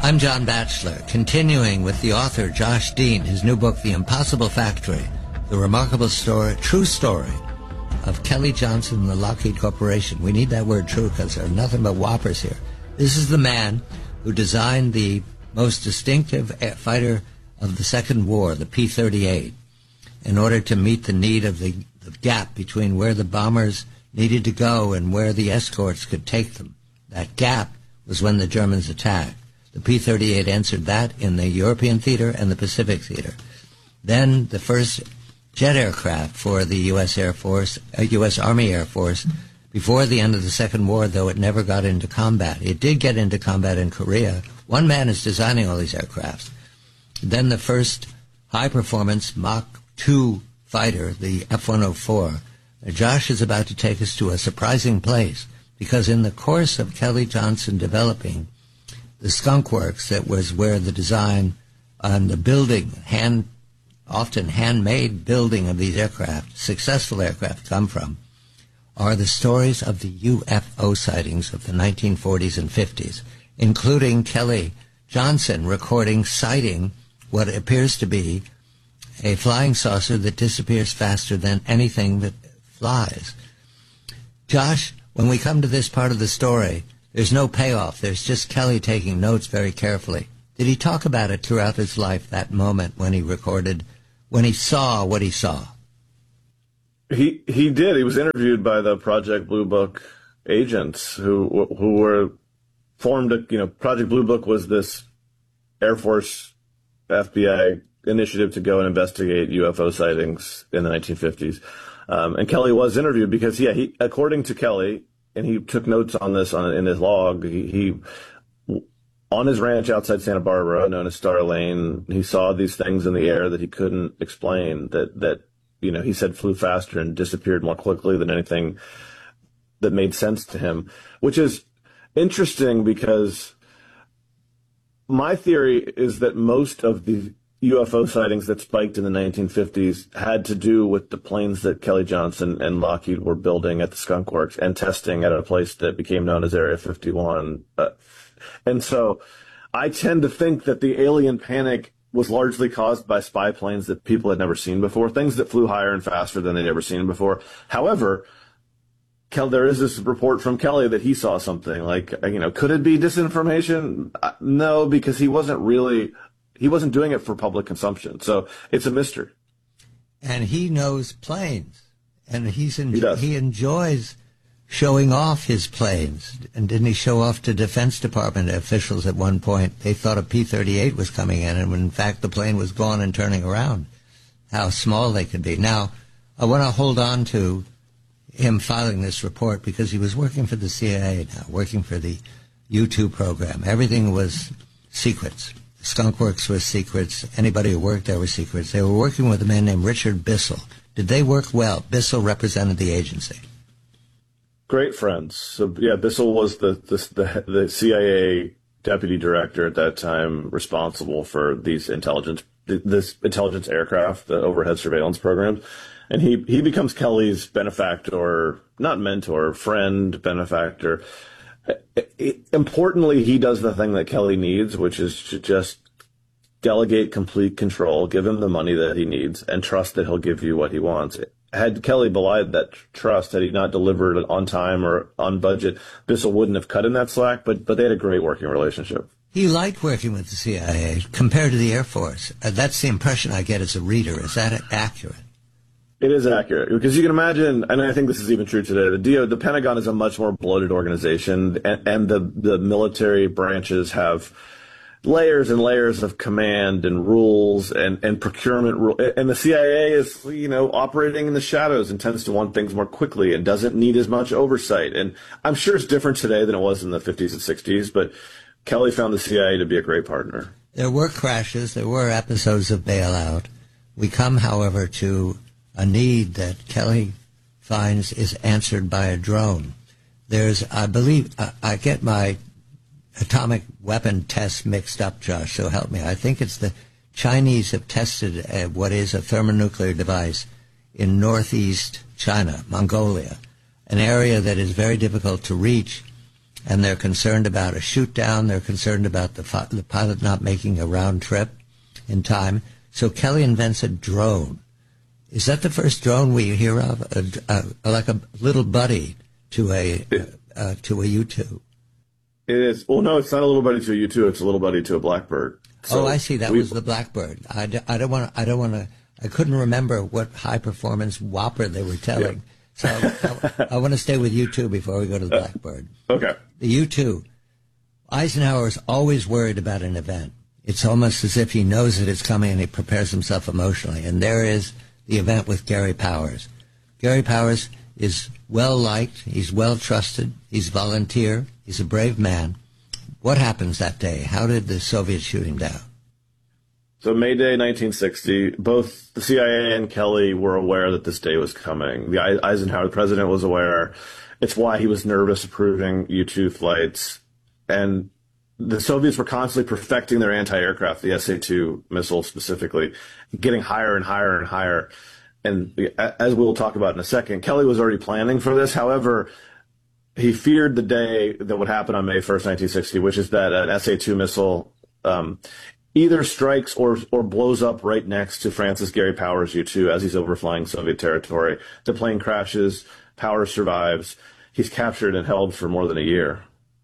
I'm John Batchelor, continuing with the author Josh Dean, his new book, The Impossible Factory, the remarkable story, true story of Kelly Johnson and the Lockheed Corporation. We need that word true because there are nothing but whoppers here. This is the man who designed the most distinctive fighter of the Second War, the P-38, in order to meet the need of the gap between where the bombers needed to go and where the escorts could take them. That gap was when the Germans attacked. The P-38 answered that in the European theater and the Pacific theater. Then the first jet aircraft for the U.S. Air Force, U.S. Army Air Force, before the end of the Second War, though it never got into combat. It did get into combat in Korea. One man is designing all these aircrafts. Then the first high-performance Mach 2 fighter, the F-104. Josh is about to take us to a surprising place, because in the course of Kelly Johnson developing the Skunk Works, that was where the design and the building, often handmade building of these aircraft, successful aircraft, come from, are the stories of the UFO sightings of the 1940s and 50s, including Kelly Johnson citing what appears to be a flying saucer that disappears faster than anything that flies. Josh, when we come to this part of the story, there's no payoff. There's just Kelly taking notes very carefully. Did he talk about it throughout his life, that moment when he recorded, when he saw what he saw? He did. He was interviewed by the Project Blue Book agents who were formed. Project Blue Book was this Air Force FBI initiative to go and investigate UFO sightings in the 1950s. And Kelly was interviewed because, he according to Kelly, and he took notes on this in his log, he on his ranch outside Santa Barbara, known as Star Lane, he saw these things in the air that he couldn't explain, that he said flew faster and disappeared more quickly than anything that made sense to him, which is interesting because my theory is that most of the UFO sightings that spiked in the 1950s had to do with the planes that Kelly Johnson and Lockheed were building at the Skunk Works and testing at a place that became known as Area 51. And so I tend to think that the alien panic was largely caused by spy planes that people had never seen before, things that flew higher and faster than they'd ever seen before. However, there is this report from Kelly that he saw something like, could it be disinformation? No, because he wasn't doing it for public consumption. So it's a mystery. And he knows planes. And he does. He enjoys showing off his planes. And didn't he show off to Defense Department officials at one point? They thought a P-38 was coming in, and when in fact the plane was gone and turning around. How small they could be. Now, I want to hold on to him filing this report because he was working for the CIA now, working for the U-2 program. Everything was secrets. Skunk Works was secrets. Anybody who worked there was secrets. They were working with a man named Richard Bissell. Did they work well? Bissell represented the agency. Great friends. So Bissell was the CIA deputy director at that time, responsible for this intelligence aircraft, the overhead surveillance programs. And he becomes Kelly's benefactor, not mentor, friend, benefactor. Importantly, he does the thing that Kelly needs, which is to just delegate complete control, give him the money that he needs, and trust that he'll give you what he wants. Had Kelly belied that trust, had he not delivered on time or on budget, Bissell wouldn't have cut him that slack, but they had a great working relationship. He liked working with the CIA compared to the Air Force. That's the impression I get as a reader. Is that accurate? It is accurate, because you can imagine, and I think this is even true today, the Pentagon is a much more bloated organization, and the military branches have layers and layers of command and rules and procurement rules. And the CIA is, operating in the shadows and tends to want things more quickly and doesn't need as much oversight. And I'm sure it's different today than it was in the 50s and 60s, but Kelly found the CIA to be a great partner. There were crashes. There were episodes of bailout. We come, however, to a need that Kelly finds is answered by a drone. I believe, I get my atomic weapon tests mixed up, Josh, so help me. I think it's the Chinese have tested what is a thermonuclear device in northeast China, Mongolia, an area that is very difficult to reach and they're concerned about a shoot down. They're concerned about the pilot not making a round trip in time. So Kelly invents a drone. Is that the first drone we hear of? Like a little buddy to a U-2? It is. Well, no, it's not a little buddy to a U-2. It's a little buddy to a Blackbird. So I see. That was the Blackbird. I don't want to. I couldn't remember what high performance whopper they were telling. Yeah. So I want to stay with U-2 before we go to the Blackbird. Okay. The U-2. Eisenhower is always worried about an event. It's almost as if he knows that it's coming and he prepares himself emotionally. And there is the event with Gary Powers. Gary Powers is well liked. He's well trusted. He's volunteer. He's a brave man. What happens that day? How did the Soviets shoot him down? So May Day 1960, both the CIA and Kelly were aware that this day was coming. Eisenhower, the president, was aware. It's why he was nervous approving U-2 flights. And the Soviets were constantly perfecting their anti-aircraft, the SA-2 missile specifically, getting higher and higher and higher. And as we'll talk about in a second, Kelly was already planning for this. However, he feared the day that would happen on May 1st, 1960, which is that an SA-2 missile either strikes or blows up right next to Francis Gary Powers U-2 as he's overflying Soviet territory. The plane crashes, Powers survives. He's captured and held for more than a year.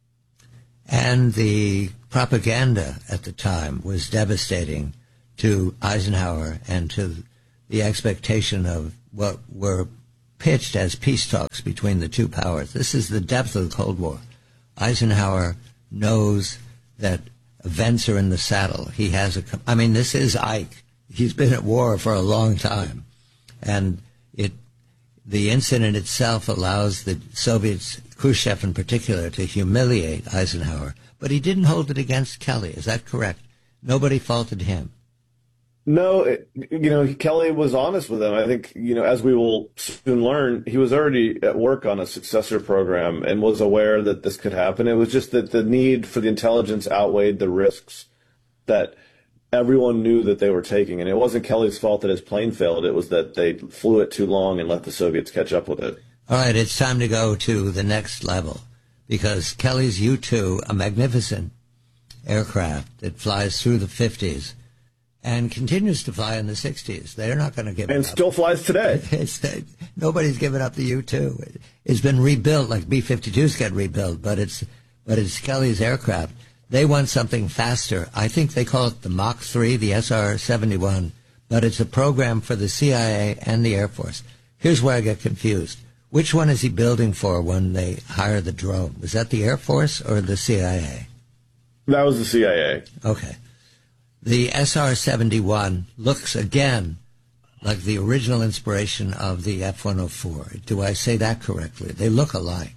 And the propaganda at the time was devastating to Eisenhower and to the expectation of what were pitched as peace talks between the two powers. This is the depth of the Cold War. Eisenhower knows that events are in the saddle. He has this is Ike. He's been at war for a long time. And the incident itself allows the Soviets, Khrushchev in particular, to humiliate Eisenhower. But he didn't hold it against Kelly. Is that correct? Nobody faulted him. No, Kelly was honest with him. I think, as we will soon learn, he was already at work on a successor program and was aware that this could happen. It was just that the need for the intelligence outweighed the risks that everyone knew that they were taking. And it wasn't Kelly's fault that his plane failed. It was that they flew it too long and let the Soviets catch up with it. All right, it's time to go to the next level, because Kelly's U-2, a magnificent aircraft that flies through the 50s, and continues to fly in the 60s. They're not going to give it up. And still flies today. Nobody's given up the U-2. It's been rebuilt like B-52s get rebuilt, but it's Kelly's aircraft. They want something faster. I think they call it the Mach 3, the SR-71, but it's a program for the CIA and the Air Force. Here's where I get confused. Which one is he building for when they hire the drone? Was that the Air Force or the CIA? That was the CIA. Okay. The SR-71 looks, again, like the original inspiration of the F-104. Do I say that correctly? They look alike.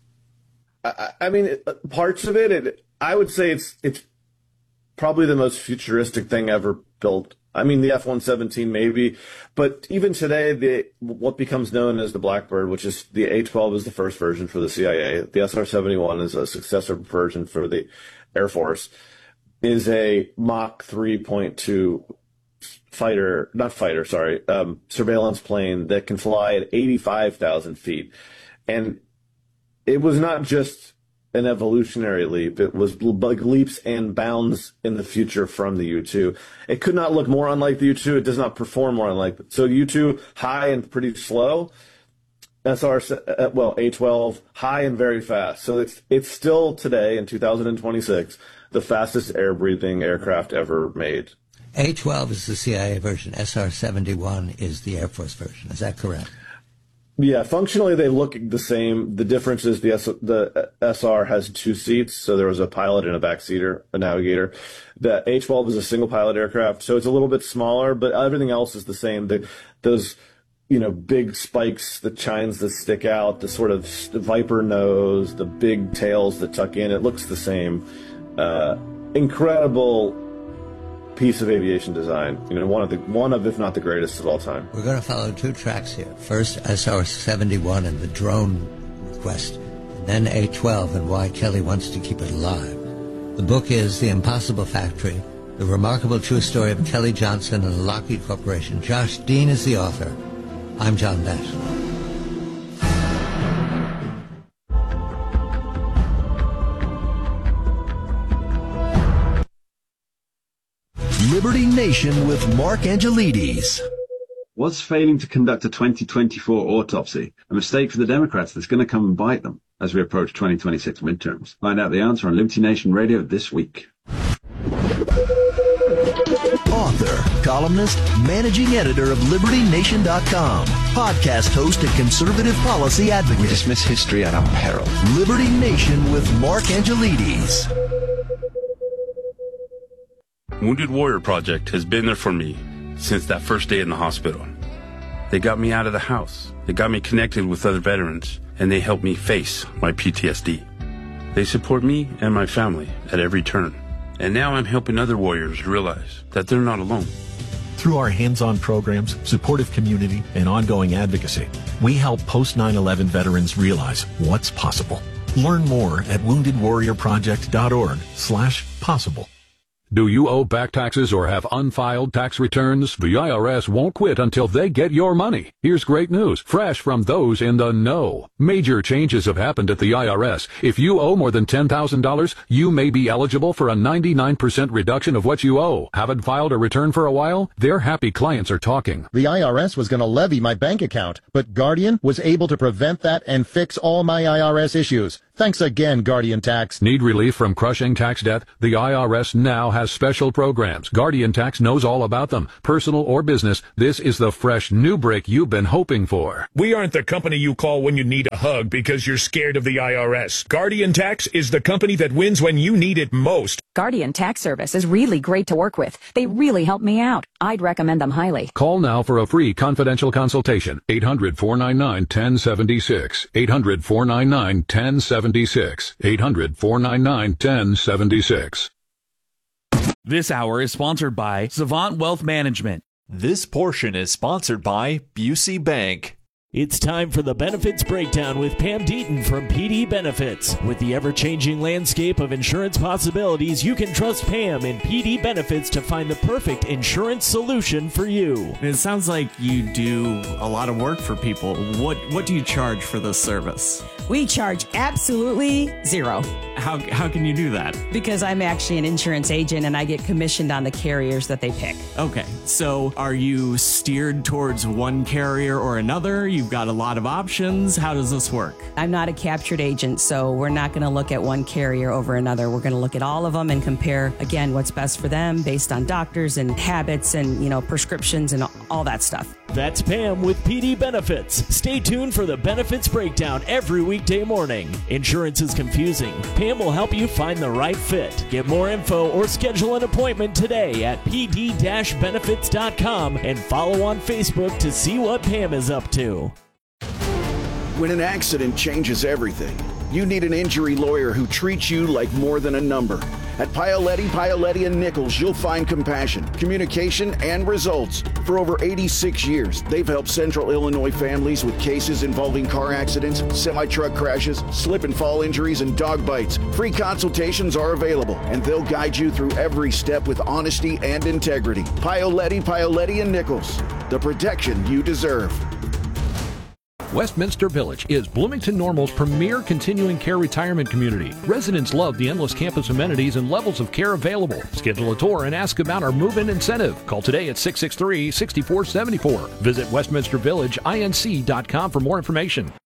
I mean, parts of it, I would say it's probably the most futuristic thing ever built. I mean, the F-117 maybe, but even today, what becomes known as the Blackbird, which is the A-12 is the first version for the CIA. The SR-71 is a successor version for the Air Force. Is a Mach 3.2 surveillance plane that can fly at 85,000 feet. And it was not just an evolutionary leap. It was like leaps and bounds in the future from the U-2. It could not look more unlike the U-2. It does not perform more unlike. So U-2, high and pretty slow. A-12, high and very fast. So it's still today in 2026 the fastest air-breathing aircraft ever made. A-12 is the CIA version. SR-71 is the Air Force version. Is that correct? Yeah, functionally they look the same. The difference is the SR has two seats, so there was a pilot and a backseater, a navigator. The A-12 is a single-pilot aircraft, so it's a little bit smaller, but everything else is the same. Those big spikes, the chines that stick out, the sort of viper nose, the big tails that tuck in, it looks the same. Incredible piece of aviation design. One of, if not the greatest of all time. We're going to follow two tracks here. First, SR-71 and the drone request, and then A-12 and why Kelly wants to keep it alive. The book is The Impossible Factory, the remarkable true story of Kelly Johnson and the Lockheed Corporation. Josh Dean is the author. I'm John Batchelor. Liberty Nation with Mark Angelides. Was failing to conduct a 2024 autopsy a mistake for the Democrats that's going to come and bite them as we approach 2026 midterms? Find out the answer on Liberty Nation Radio this week. Author, columnist, managing editor of LibertyNation.com, podcast host and conservative policy advocate. We dismiss history at our peril. Liberty Nation with Mark Angelides. Wounded Warrior Project has been there for me since that first day in the hospital. They got me out of the house. They got me connected with other veterans, and they helped me face my PTSD. They support me and my family at every turn. And now I'm helping other warriors realize that they're not alone. Through our hands-on programs, supportive community, and ongoing advocacy, we help post 9/11 veterans realize what's possible. Learn more at woundedwarriorproject.org/possible. Do you owe back taxes or have unfiled tax returns? The IRS won't quit until they get your money. Here's great news, fresh from those in the know. Major changes have happened at the IRS. If you owe more than $10,000, you may be eligible for a 99% reduction of what you owe. Haven't filed a return for a while? Their happy clients are talking. The IRS was going to levy my bank account, but Guardian was able to prevent that and fix all my IRS issues. Thanks again, Guardian Tax. Need relief from crushing tax debt? The IRS now has special programs. Guardian Tax knows all about them. Personal or business, this is the fresh new break you've been hoping for. We aren't the company you call when you need a hug because you're scared of the IRS. Guardian Tax is the company that wins when you need it most. Guardian Tax Service is really great to work with. They really help me out. I'd recommend them highly. Call now for a free confidential consultation. 800-499-1076. 800-499-1076. 800-499-1076. This hour is sponsored by Savant Wealth Management. This portion is sponsored by Busey Bank. It's time for the Benefits Breakdown with Pam Deaton from PD Benefits. With the ever-changing landscape of insurance possibilities, you can trust Pam and PD Benefits to find the perfect insurance solution for you. It sounds like you do a lot of work for people. What do you charge for this service? We charge absolutely zero. How can you do that? Because I'm actually an insurance agent and I get commissioned on the carriers that they pick. Okay, so are you steered towards one carrier or another? You've got a lot of options. How does this work? I'm not a captured agent, so we're not going to look at one carrier over another. We're going to look at all of them and compare, again, what's best for them based on doctors and habits and, prescriptions and all that stuff. That's Pam with PD Benefits. Stay tuned for the Benefits Breakdown every weekday morning. Insurance is confusing. Pam will help you find the right fit. Get more info or schedule an appointment today at pd-benefits.com and follow on Facebook to see what Pam is up to. When an accident changes everything, you need an injury lawyer who treats you like more than a number. At Paoletti, Nichols, you'll find compassion, communication, and results. For over 86 years, they've helped Central Illinois families with cases involving car accidents, semi-truck crashes, slip and fall injuries, and dog bites. Free consultations are available, and they'll guide you through every step with honesty and integrity. Paoletti, Nichols, the protection you deserve. Westminster Village is Bloomington Normal's premier continuing care retirement community. Residents love the endless campus amenities and levels of care available. Schedule a tour and ask about our move-in incentive. Call today at 663-6474. Visit WestminsterVillageINC.com for more information.